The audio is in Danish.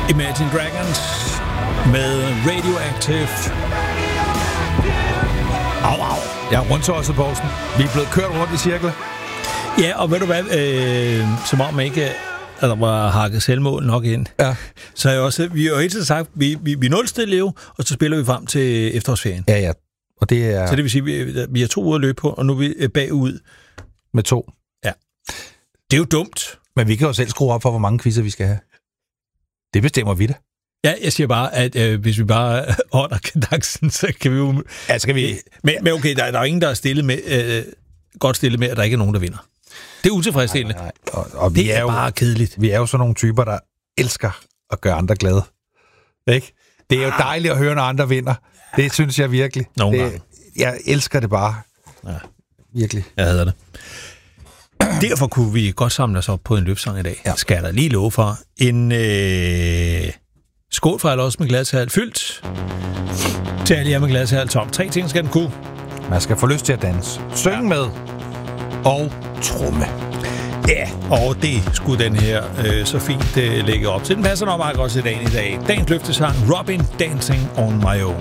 Imagine Dragons med Radioactive. Au. Jeg er rundt også, Poulsen. Vi er blevet kørt rundt i cirkler. Ja, og ved du hvad, som om man ikke der var hakket selvmål nok ind. Ja. Så er jeg også, vi har jo hele tiden sagt, vi er nulstille jo, og så spiller vi frem til efterårsferien. Ja. Og det er... Så det vil sige, vi har 2 uger at løbe på, og nu er vi bagud. Med 2. Ja. Det er jo dumt. Men vi kan jo selv skrue op for, hvor mange quizzer vi skal have. Det bestemmer vi da. Ja, jeg siger bare, at hvis vi bare holder kadencen, så kan vi jo... Ja, så kan vi... Men okay, der er jo ingen, der er stillet med, godt stillet med, at der ikke er nogen, der vinder. Det er utilfredsstillende. Nej. Og det er jo bare kedeligt. Vi er jo sådan nogle typer, der elsker at gøre andre glade. Ikke? Det er jo dejligt at høre, når andre vinder. Det synes jeg virkelig. Nogle gange. Jeg elsker det bare. Ja. Virkelig. Jeg hader det. Derfor kunne vi godt samle os op på en løbsang i dag. Ja. Skal der lige love for. En skål fra alle os med glashal fyldt. Til alle jer med glashal tom. 3 ting skal den kunne. Man skal få lyst til at danse. Synge med. Og tromme. Ja, og det skulle den her så fint lægge op til. Den passer nok meget godt til dagen i dag. Dagens løftesang, Robin Dancing on My Own.